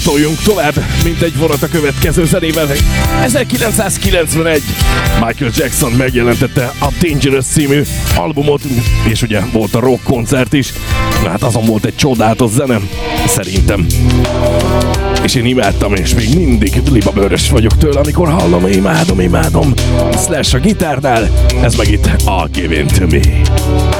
Toljunk tovább, mint egy vonat a következő zenével. 1991 Michael Jackson megjelentette a Dangerous című albumot, és ugye volt a rock koncert is. Na hát azon volt egy csodálatos zene, szerintem. És én imádtam, és még mindig libabőrös vagyok tőle, amikor hallom, imádom. Slash a gitárnál, ez meg itt All Given to Me.